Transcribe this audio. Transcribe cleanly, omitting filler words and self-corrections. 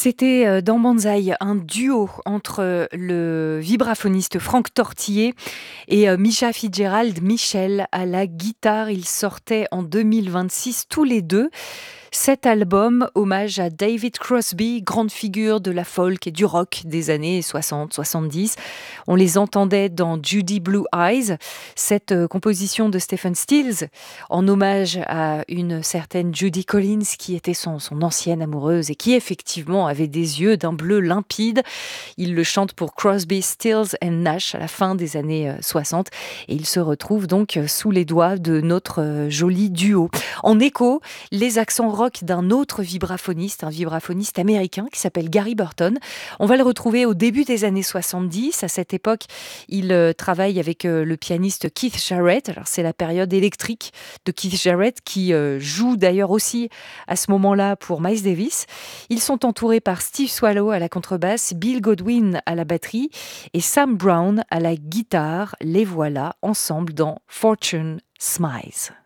C'était, dans Banzai, un duo entre le vibraphoniste Franck Tortiller et Misha Fitzgerald, Michel à la guitare. Ils sortaient en 2026 tous les 2 cet album, hommage à David Crosby, grande figure de la folk et du rock des années 60-70. On les entendait dans Judy Blue Eyes, cette composition de Stephen Stills, en hommage à une certaine Judy Collins qui était son ancienne amoureuse et qui effectivement avait des yeux d'un bleu limpide. Il le chante pour Crosby, Stills and Nash à la fin des années 60 et il se retrouve donc sous les doigts de notre joli duo. En écho, les accents rock d'un autre vibraphoniste, un vibraphoniste américain qui s'appelle Gary Burton. On va le retrouver au début des années 70. À cette époque, il travaille avec le pianiste Keith Jarrett. Alors, c'est la période électrique de Keith Jarrett qui joue d'ailleurs aussi à ce moment-là pour Miles Davis. Ils sont entourés par Steve Swallow à la contrebasse, Bill Godwin à la batterie et Sam Brown à la guitare. Les voilà ensemble dans Fortune Smiles.